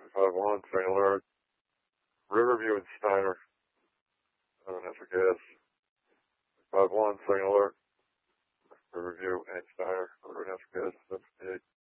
251, train alert. Riverview and Steiner. Natural gas. 251, train alert. Riverview and Steiner. Natural gas. 758.